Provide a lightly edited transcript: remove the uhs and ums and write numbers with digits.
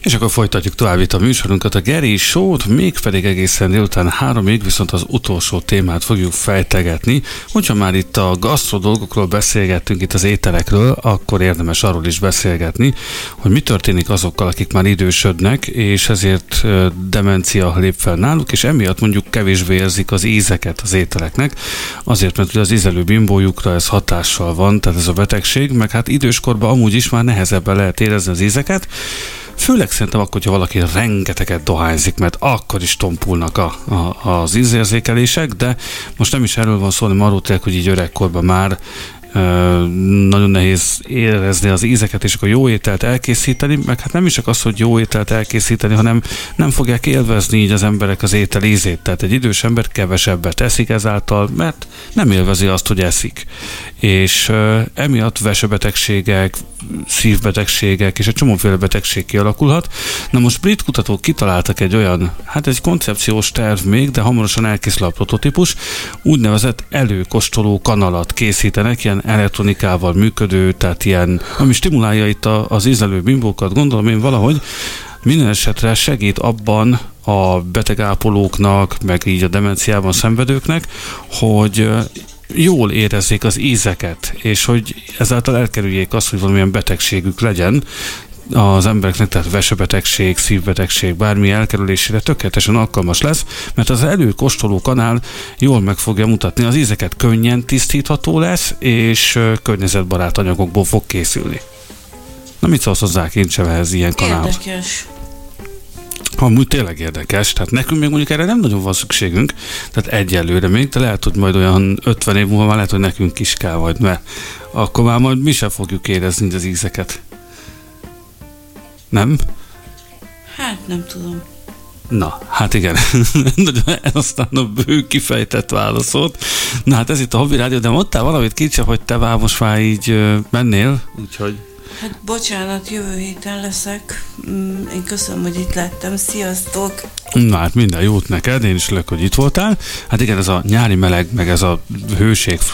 És akkor folytatjuk tovább itt a műsorunkat, a Geri Show-t, mégpedig egészen délután 3-ig, viszont az utolsó témát fogjuk fejtegetni. Hogyha már itt a gasztro dolgokról beszélgettünk, itt az ételekről, akkor érdemes arról is beszélgetni, hogy mi történik azokkal, akik már idősödnek, és ezért demencia lép fel náluk, és emiatt mondjuk kevésbé érzik az ízeket az ételeknek, azért, mert ugye az ízelőbimbójukra ez hatással van, tehát ez a betegség, meg hát időskorban amúgy is már nehezebben lehet érezni az ízeket. Főleg szerintem akkor, hogyha valaki rengeteget dohányzik, mert akkor is tompulnak az ízérzékelések, de most nem is erről van szó, hanem arról tényleg, hogy így öregkorban már nagyon nehéz érezni az ízeket, és akkor jó ételt elkészíteni, meg hát nem is csak az, hogy jó ételt elkészíteni, hanem nem fogják élvezni így az emberek az étel ízét. Tehát egy idős ember kevesebbet eszik ezáltal, mert nem élvezi azt, hogy eszik. És emiatt vesebetegségek, szívbetegségek és egy csomóféle betegség kialakulhat. Na most brit kutatók kitaláltak egy olyan, hát egy koncepciós terv még, de hamarosan elkészül a prototípus, úgynevezett előkóstoló kanalat készítenek, ilyen elektronikával működő, tehát ilyen, ami stimulálja itt az ízlelő bimbókat, gondolom én valahogy, minden esetre segít abban a betegápolóknak, meg így a demenciában szenvedőknek, hogy jól érezzék az ízeket, és hogy ezáltal elkerüljék azt, hogy valamilyen betegségük legyen az embereknek, tehát vesebetegség, szívbetegség, bármi elkerülésére tökéletesen alkalmas lesz, mert az előkóstoló kanál jól meg fogja mutatni az ízeket, könnyen tisztítható lesz, és környezetbarát anyagokból fog készülni. Na mit szólsz hozzá, Kincsevehez ilyen kanál? Érdekes. Amúgy tényleg érdekes, tehát nekünk még mondjuk erre nem nagyon van szükségünk, tehát egyelőre még, de lehet, hogy majd olyan 50 év múlva már lehet, hogy nekünk is kell majd, mert akkor már majd mi sem fogjuk érezni az ízeket. Nem? Hát nem tudom. Na, hát igen. Aztán a bő kifejtett válaszolt. Na hát ez itt a Hobby Rádió, de mondtál valamit, Kincsev, hogy te most már így mennél, úgyhogy... Hát bocsánat, jövő héten leszek. Én köszönöm, hogy itt lettem. Sziasztok! Na hát minden jót neked, én is örülök, hogy itt voltál. Hát igen, ez a nyári meleg, meg ez a hőség